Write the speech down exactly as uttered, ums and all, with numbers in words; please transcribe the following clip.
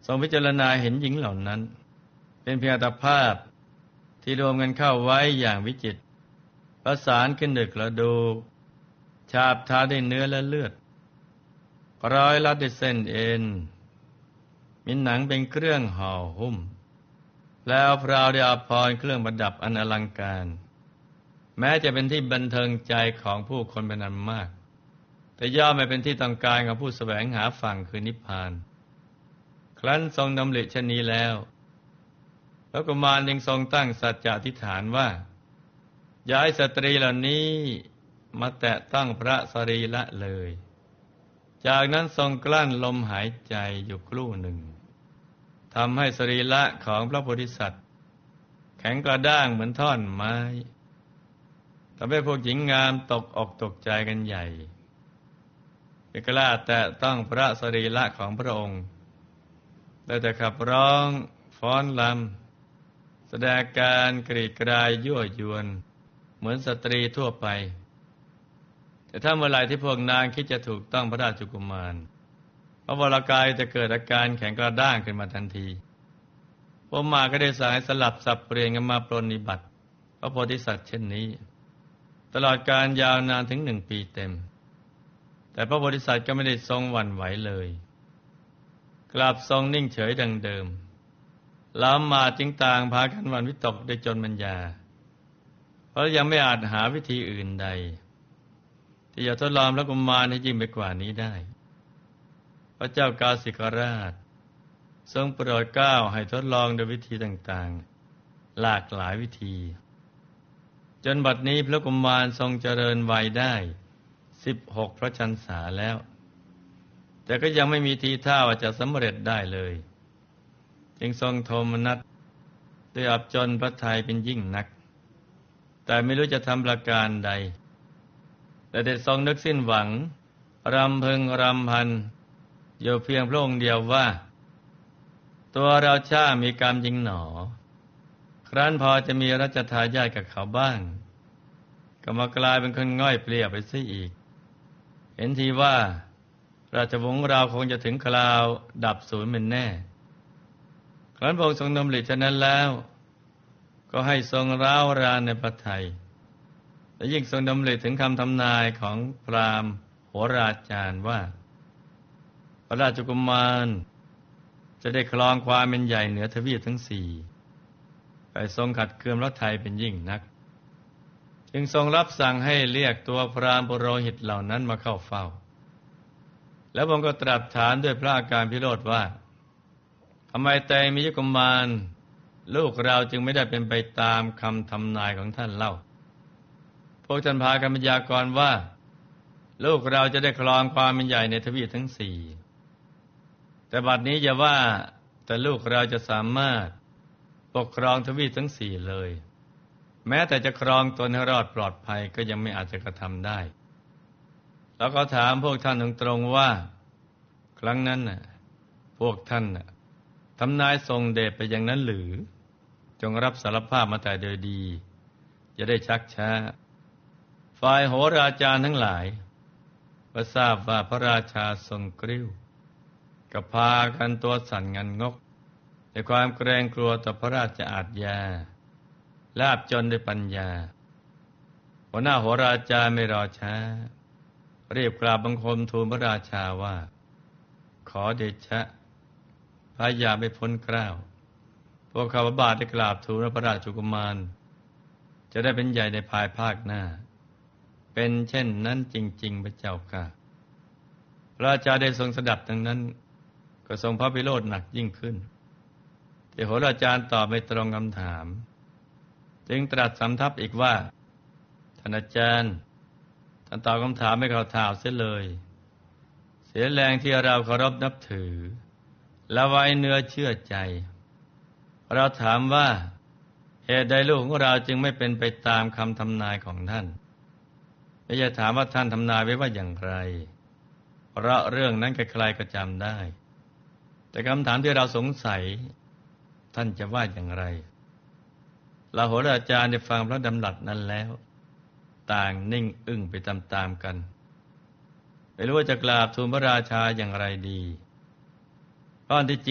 ทรงพิจารณาเห็นหญิงเหล่านั้นเป็นเพียงอัตภาพที่รวมกันเข้าไว้อย่างวิจิตรประสานขึ้นดึกระดูกฉาบทาด้วยเนื้อและเลือดร้อยลัดด้วยเส้นเอ็นมีหนังเป็นเครื่องห่อหุ้มแล้วพราวด้วยอาภรณ์เครื่องประดับอันอลังการแม้จะเป็นที่บันเทิงใจของผู้คนเป็นอันมากแต่ย่อมไม่เป็นที่ต้องการของผู้แสวงหาฝั่งคือนิพพานครั้นทรงดำริเช่นนี้แล้วพระกุมารยังทรงตั้งสัจจะอธิษฐานว่าอย่าให้สตรีเหล่านี้มาแตะต้องพระสรีระเลยจากนั้นทรงกลั้นลมหายใจอยู่ครู่หนึ่งทำให้สรีระของพระโพธิสัตว์แข็งกระด้างเหมือนท่อนไม้ทำให้พวกหญิงงามตกอกตกใจกันใหญ่ไม่กล้าแตะต้องพระสรีระของพระองค์ได้แต่ขับร้องฟ้อนรำแสดงการกรีดกรายยั่วยวนเหมือนสตรีทั่วไปแต่ถ้าเมื่อไหร่ที่พวกนางคิดจะถูกต้องพระราชกุมารพระวรกายจะเกิดอาการแข็งกระด้างขึ้นมาทันทีพวกมาก็ได้สั่งให้สลับสับเปลี่ยนกันมาปรนนิบัติพระโพธิสัตว์เช่นนี้ตลอดการยาวนานถึงหนึ่งปีเต็มแต่พระโพธิสัตว์ก็ไม่ได้ทรงหวั่นไหวเลยกลับทรงนิ่งเฉยดังเดิมล้อมมาจึงต่างพากันหวั่นวิตกได้จนปัญญาเพราะยังไม่อาจหาวิธีอื่นใดที่จะทดลองพระกุมารให้ยิ่งไปกว่านี้ได้พระเจ้ากาสิกราชทรงโปรดเกล้าให้ทดลองโดยวิธีต่างๆหลากหลายวิธีจนบัดนี้พระกุมารทรงเจริญวัยได้สิบหกพระชรรษาแล้วแต่ก็ยังไม่มีทีท่าว่าจะสำเร็จได้เลยจึงทรงโทมนัสด้วยอับจนพระทัยเป็นยิ่งนักแต่ไม่รู้จะทำประการใดแต่ได้ทรงนึกสิ้นหวังรำพึงรำพันอยู่เพียงพระองค์เดียวว่าตัวเราช่ามีกรรมจริงหนอครั้นพอจะมีรัชทายาทกับเขาบ้างก็มากลายเป็นคนง่อยเปลี่ยไปซะอีกเห็นทีว่าราชวงศ์เราคงจะถึงคราวดับสูญเป็นแน่ครั้นพระองค์ทรงดำริฉะนั้นแล้วก็ให้ทรงร้าวรานในพระทัยและยิ่งทรงดำริถึงคำทำนายของพราหมณ์โหราจารย์ว่าพระราชกุมารจะได้ครองความเป็นใหญ่เหนือทวีปทั้งสี่ไปทรงขัดเคืองพระทัยเป็นยิ่งนักจึงทรงรับสั่งให้เรียกตัวพราหมณ์ปุโรหิตเหล่านั้นมาเข้าเฝ้าแล้วพระองค์ก็ตรัสถามด้วยพระอาการพิโรธว่าทำไมแต่มิยกุมารลูกเราจึงไม่ได้เป็นไปตามคำทำนายของท่านเล่าพวกท่านพากันพยากรณ์ว่าลูกเราจะได้ครองความเป็นใหญ่ในทวีปทั้งสี่แต่บัดนี้อย่าว่าแต่ลูกเราจะสามารถปกครองทวีปทั้งสี่เลยแม้แต่จะครองตนให้รอดปลอดภัยก็ยังไม่อาจจะกระทำได้แล้วก็ถามพวกท่านตรงๆว่าครั้งนั้นน่ะพวกท่านน่ะทำนายทรงเดชไปอย่างนั้นหรือจงรับสารภาพมาแต่โดยดีจะได้ชักช้าฝ่ายโหราจารย์ทั้งหลายเมื่อทราบว่าพระราชาทรงกริ้วก็พากันตัวสั่นงันงกด้วยความเกรงกลัวต่อพระราชอาทยาลาบจนด้วยปัญญาหัวหน้าโหราจารย์ไม่รอช้ารีบกราบบังคมทูลพระราชาว่าขอเดชะพระยาไม่พ้นเกล้าพวกข้าพระบาทได้กราบทูลพระราชกุมารจะได้เป็นใหญ่ในภายภาคหน้าเป็นเช่นนั้นจริงๆพระเจ้าค่ะพระราชาได้ทรงสดับดังนั้นก็ทรงพระพิโรธหนักยิ่งขึ้นแต่โหราจารย์ตอบไม่ตรงคำถามจึงตรัสสำทับอีกว่าท่านอาจารย์ท่านตอบคำถามไม่เข้าท่าเสียเลยเสียแรงที่เราเคารพนับถือและไว้เนื้อเชื่อใจเราถามว่าเหตุใดลูกของเราจึงไม่เป็นไปตามคำทำนายของท่านไม่ใช่ถามว่าท่านทำนายไว้ว่าอย่างไรเพราะเรื่องนั้นใครๆก็จำได้แต่คำถามที่เราสงสัยท่านจะว่าอย่างไรเราโหราจารย์ได้ฟังพระดำรัสนั้นแล้วต่างนิ่งอึ้งไปตามๆกันไม่รู้ว่าจะกราบทูลพระราชาอย่างไรดีตอนที่